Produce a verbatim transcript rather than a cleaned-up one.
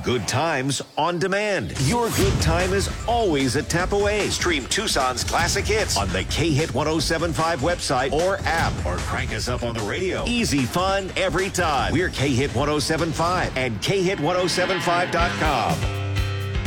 Good times on demand. Your good time is always a tap away. Stream Tucson's classic hits on the K Hit ten seventy-five website or app, or crank us up on the radio. Easy fun every time. We're K Hit ten seventy-five and K Hit ten seventy-five dot com.